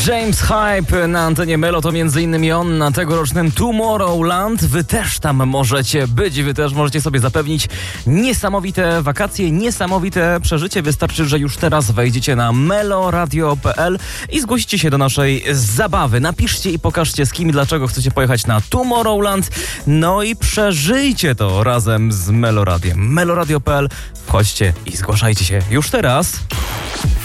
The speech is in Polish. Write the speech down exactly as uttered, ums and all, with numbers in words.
James Hype na antenie Melo to między innymi on na tegorocznym Tomorrowland. Wy też tam możecie być, wy też możecie sobie zapewnić niesamowite wakacje, niesamowite przeżycie. Wystarczy, że już teraz wejdziecie na meloradio kropka p l i zgłosicie się do naszej zabawy. Napiszcie i pokażcie, z kim i dlaczego chcecie pojechać na Tomorrowland. No i przeżyjcie to razem z Meloradiem. meloradio kropka p l. Wchodźcie i zgłaszajcie się już teraz.